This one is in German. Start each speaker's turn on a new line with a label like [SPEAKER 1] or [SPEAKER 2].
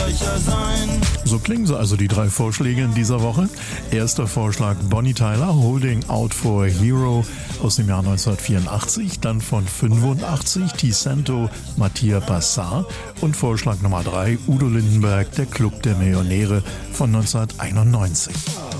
[SPEAKER 1] erfolgreicher sein.
[SPEAKER 2] So klingen sie also, die 3 Vorschläge in dieser Woche. Erster Vorschlag Bonnie Tyler, Holding Out for a Hero aus dem Jahr 1984. Dann von 85 Ticento, Mattia Passar. Und Vorschlag Nummer 3 Udo Lindenberg, der Club der Millionäre von 1991.